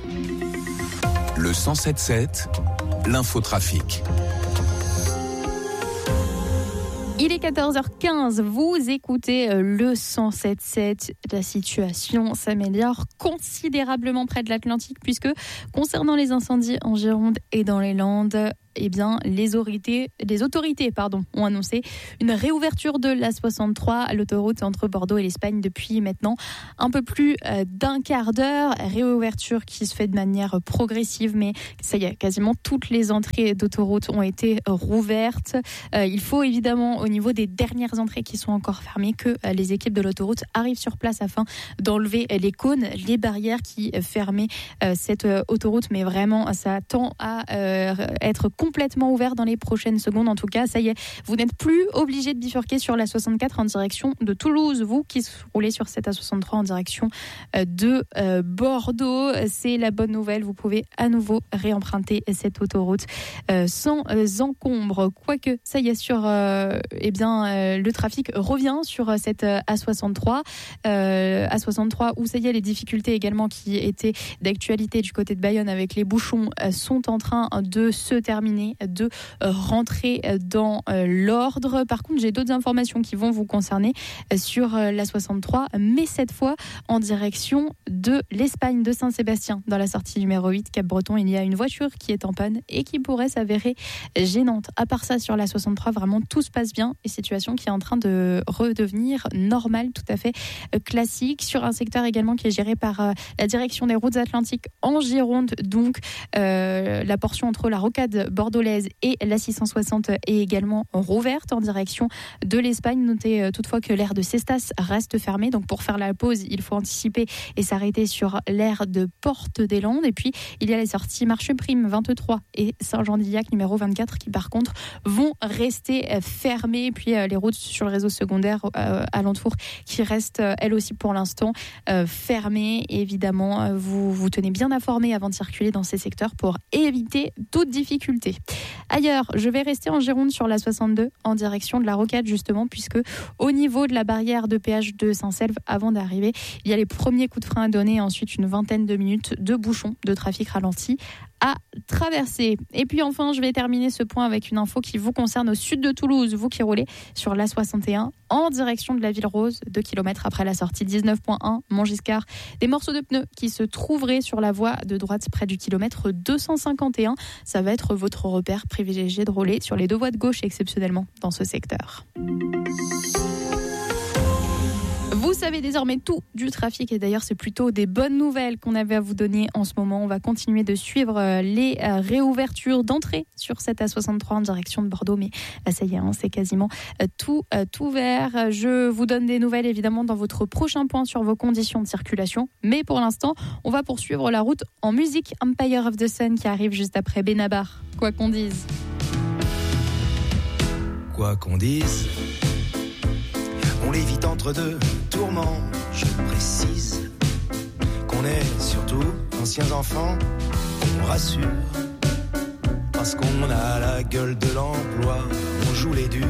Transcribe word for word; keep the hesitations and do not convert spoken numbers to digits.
Le cent sept sept, l'infotrafic. Il est quatorze heures quinze, vous écoutez le cent sept sept. La situation s'améliore considérablement près de l'Atlantique puisque concernant les incendies en Gironde et dans les Landes, eh bien, les autorités, les autorités pardon, ont annoncé une réouverture de l'A soixante-trois, l'autoroute entre Bordeaux et l'Espagne, depuis maintenant un peu plus d'un quart d'heure. Réouverture qui se fait de manière progressive, mais ça y est, quasiment toutes les entrées d'autoroute ont été rouvertes. Euh, il faut évidemment, au niveau des dernières entrées qui sont encore fermées, que les équipes de l'autoroute arrivent sur place afin d'enlever les cônes, les barrières qui fermaient euh, cette euh, autoroute. Mais vraiment, ça tend à euh, être complètement ouvert dans les prochaines secondes. En tout cas, ça y est, vous n'êtes plus obligé de bifurquer sur la soixante-quatre en direction de Toulouse. Vous qui roulez sur cette A soixante-trois en direction de euh, Bordeaux, c'est la bonne nouvelle. Vous pouvez à nouveau réemprunter cette autoroute euh, sans euh, encombre. Quoique, ça y est, sur euh, eh bien, euh, le trafic revient sur cette euh, A soixante-trois. Euh, A soixante-trois où ça y est, les difficultés également qui étaient d'actualité du côté de Bayonne avec les bouchons euh, sont en train de se terminer, de rentrer dans l'ordre. Par contre, j'ai d'autres informations qui vont vous concerner sur la soixante-trois, mais cette fois en direction de l'Espagne, de Saint-Sébastien. Dans la sortie numéro huit, Cap-Breton, il y a une voiture qui est en panne et qui pourrait s'avérer gênante. À part ça, sur la soixante-trois, vraiment tout se passe bien et situation qui est en train de redevenir normale, tout à fait classique, sur un secteur également qui est géré par la direction des routes atlantiques en Gironde. Donc, euh, la portion entre la rocade bordelaise et la six cent soixante est également rouverte en direction de l'Espagne. Notez toutefois que l'aire de Cestas reste fermée, donc pour faire la pause, il faut anticiper et s'arrêter sur l'aire de Porte des Landes. Et puis, il y a les sorties Marche-Prime vingt-trois et Saint-Jean-d'Illac numéro vingt-quatre qui, par contre, vont rester fermées. Et puis, les routes sur le réseau secondaire euh, alentour qui restent, elles aussi, pour l'instant, euh, fermées. Et évidemment, vous vous tenez bien informés avant de circuler dans ces secteurs pour éviter toute difficulté. Ailleurs, je vais rester en Gironde sur la soixante-deux en direction de la Rocade justement, puisque au niveau de la barrière de péage de Saint-Selve, avant d'arriver, il y a les premiers coups de frein à donner et ensuite une vingtaine de minutes de bouchons de trafic ralenti à traverser. Et puis enfin, je vais terminer ce point avec une info qui vous concerne au sud de Toulouse, vous qui roulez sur l'A soixante et un en direction de la Ville Rose, deux kilomètres après la sortie dix-neuf point un Montgiscard. Des morceaux de pneus qui se trouveraient sur la voie de droite près du kilomètre deux cent cinquante et un. Ça va être votre repère privilégié de rouler sur les deux voies de gauche exceptionnellement dans ce secteur. Vous savez désormais tout du trafic et d'ailleurs c'est plutôt des bonnes nouvelles qu'on avait à vous donner en ce moment. On va continuer de suivre les réouvertures d'entrée sur cette A soixante-trois en direction de Bordeaux, mais ça y est, hein, c'est quasiment tout ouvert. Je vous donne des nouvelles évidemment dans votre prochain point sur vos conditions de circulation, mais pour l'instant on va poursuivre la route en musique. Empire of the Sun qui arrive juste après Benabar, quoi qu'on dise. Quoi qu'on dise, on l'évite entre deux tourments, je précise qu'on est surtout anciens enfants, on rassure, parce qu'on a la gueule de l'emploi, on joue les durs.